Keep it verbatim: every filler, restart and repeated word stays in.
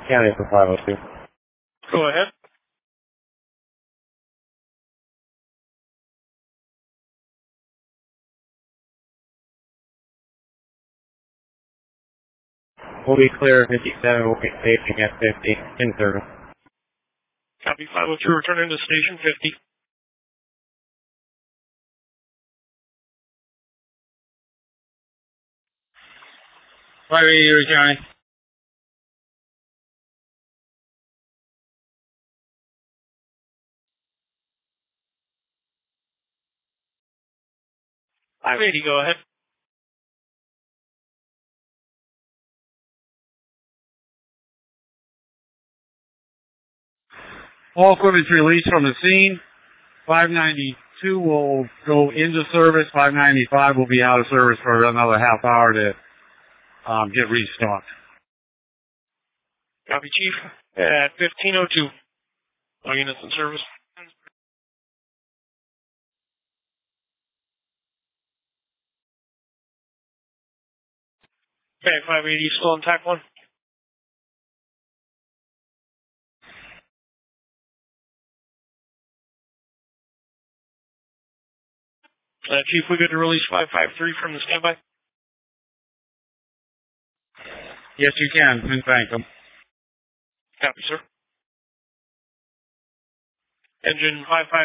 County for five oh two. Go ahead. We'll be clear fifty-seven, we'll be staging at fifty, in service. Copy five oh two, returning to station fifty. five eighty, Erie County. five eighty, go ahead. All equipment's released from the scene. five ninety-two will go into service. five ninety-five will be out of service for another half hour to um, get restocked. Copy, Chief. At fifteen oh two. All units in service. Okay, five eighty, still on tack one. Uh, Chief, we good to release five five three from the standby? Yes, you can, and thank them. Copy, sir. Engine five five.